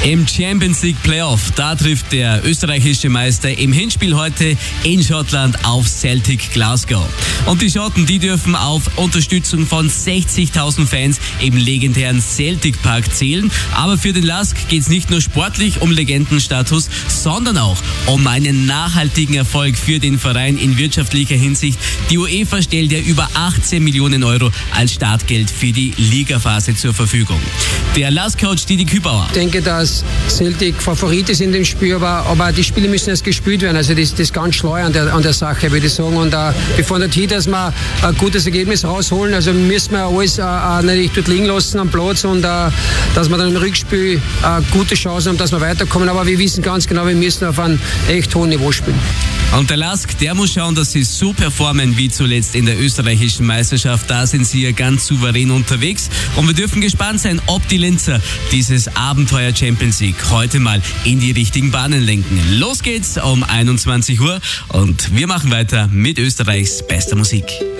Im Champions League Playoff, da trifft der österreichische Meister im Hinspiel heute in Schottland auf Celtic Glasgow. Und die Schotten, die dürfen auf Unterstützung von 60.000 Fans im legendären Celtic Park zählen. Aber für den LASK geht es nicht nur sportlich um Legendenstatus, sondern auch um einen nachhaltigen Erfolg für den Verein in wirtschaftlicher Hinsicht. Die UEFA stellt ja über 18 Millionen Euro als Startgeld für die Ligaphase zur Verfügung. Der LASK-Coach Didi Kübauer. Ich denke, dass Celtic Favorit ist in dem Spiel, aber die Spiele müssen erst gespielt werden. Also das ist ganz schlau an der Sache, würde ich sagen. Und bevor natürlich, dass wir ein gutes Ergebnis rausholen, also müssen wir alles natürlich dort liegen lassen am Platz und dass wir dann im Rückspiel gute Chancen haben, dass wir weiterkommen. Aber wir wissen ganz genau, wir müssen auf einem echt hohen Niveau spielen. Und der LASK, der muss schauen, dass sie so performen wie zuletzt in der österreichischen Meisterschaft. Da sind sie ja ganz souverän unterwegs. Und wir dürfen gespannt sein, ob die Linzer dieses Abenteuer Champions League heute mal in die richtigen Bahnen lenken. Los geht's um 21 Uhr und wir machen weiter mit Österreichs bester Musik.